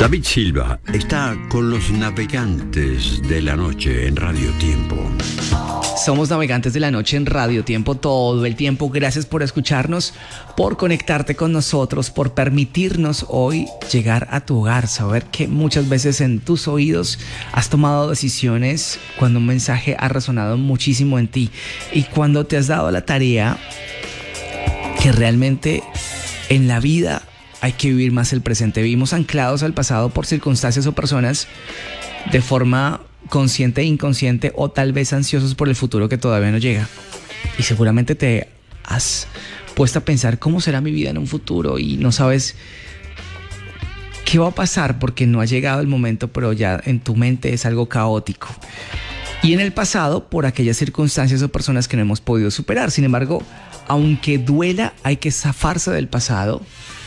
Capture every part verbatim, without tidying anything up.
David Silva está con los navegantes de la noche en Radio Tiempo. Somos navegantes de la noche en Radio Tiempo todo el tiempo. Gracias por escucharnos, por conectarte con nosotros, por permitirnos hoy llegar a tu hogar. Saber que muchas veces en tus oídos has tomado decisiones cuando un mensaje ha resonado muchísimo en ti y cuando te has dado la tarea que realmente en la vida hay que vivir más el presente. Vivimos anclados al pasado por circunstancias o personas de forma consciente e inconsciente, o tal vez ansiosos por el futuro que todavía no llega. Y seguramente te has puesto a pensar cómo será mi vida en un futuro y no sabes qué va a pasar porque no ha llegado el momento, pero ya en tu mente es algo caótico. Y en el pasado por aquellas circunstancias o personas que no hemos podido superar. Sin embargo, aunque duela, hay que zafarse del pasado.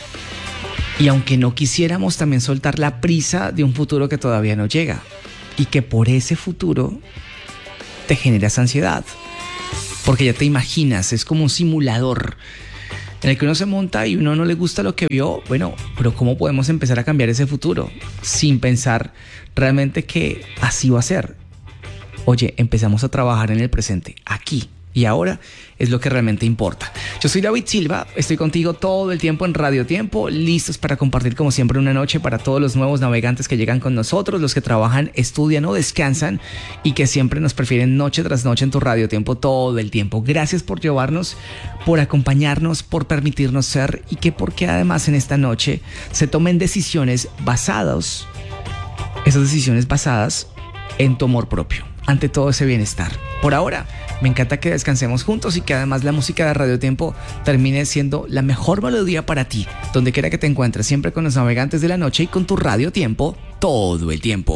Y aunque no quisiéramos, también soltar la prisa de un futuro que todavía no llega y que por ese futuro te generas ansiedad. Porque ya te imaginas, es como un simulador en el que uno se monta y uno no le gusta lo que vio. Bueno, pero ¿cómo podemos empezar a cambiar ese futuro sin pensar realmente que así va a ser? Oye, empezamos a trabajar en el presente, aquí y ahora es lo que realmente importa. Yo soy David Silva, estoy contigo todo el tiempo en Radio Tiempo, listos para compartir como siempre una noche para todos los nuevos navegantes que llegan con nosotros, los que trabajan, estudian o descansan y que siempre nos prefieren noche tras noche en tu Radio Tiempo todo el tiempo. Gracias por llevarnos, por acompañarnos, por permitirnos ser y que porque además en esta noche se tomen decisiones basadas, esas decisiones basadas en tu amor propio, ante todo ese bienestar. Por ahora, me encanta que descansemos juntos y que además la música de Radio Tiempo termine siendo la mejor melodía para ti, donde quiera que te encuentres, siempre con los navegantes de la noche y con tu Radio Tiempo todo el tiempo.